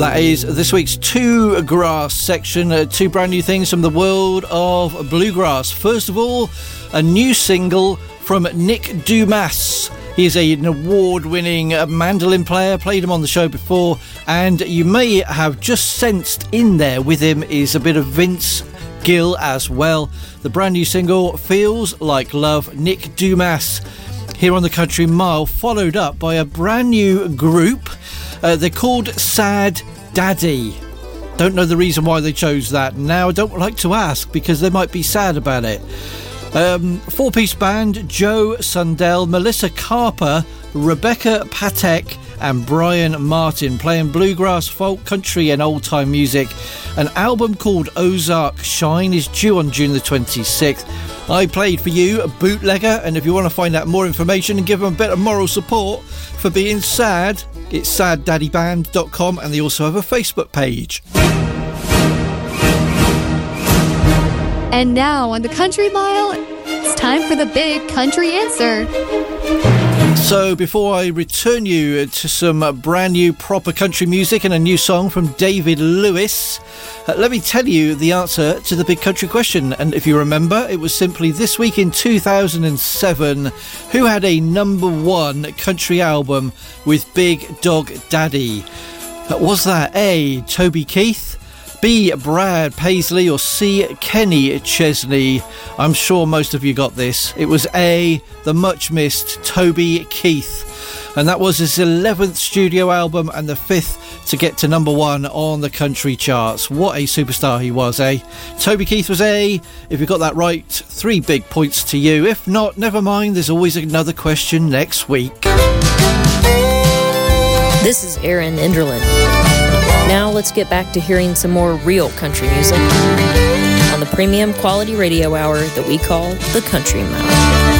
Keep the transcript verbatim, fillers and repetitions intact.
That is this week's Two Grass section. Uh, two brand new things from the world of bluegrass. First of all, a new single from Nick Dumas. He is a, an award-winning mandolin player, played him on the show before, and you may have just sensed in there with him is a bit of Vince Gill as well. The brand new single, Feels Like Love, Nick Dumas, here on the Country Mile, followed up by a brand new group. Uh, they're called Sad Daddy. Don't know the reason why they chose that now. I don't like to ask because they might be sad about it. Um, four-piece band, Joe Sundell, Melissa Carper, Rebecca Patek and Brian Martin, playing bluegrass, folk, country and old-time music. An album called Ozark Shine is due on June the twenty-sixth. I played for you a bootlegger, and if you want to find out more information and give them a bit of moral support for being sad, it's sad daddy band dot com, and they also have a Facebook page. And now on the Country Mile, it's time for the big country answer. So before I return you to some brand new proper country music and a new song from David Lewis, uh, let me tell you the answer to the big country question. And if you remember, it was simply this week in two thousand seven, who had a number one country album with Big Dog Daddy? Uh, was that A, Toby Keith, B, Brad Paisley, or C, Kenny Chesney? I'm sure most of you got this. It was A, the much missed Toby Keith. And that was his eleventh studio album and the fifth to get to number one on the country charts. What a superstar he was, eh? Toby Keith was A. If you got that right, three big points to you. If not, never mind, there's always another question next week. This is Aaron Enderlin. Now let's get back to hearing some more real country music on the premium quality radio hour that we call the Country Mile.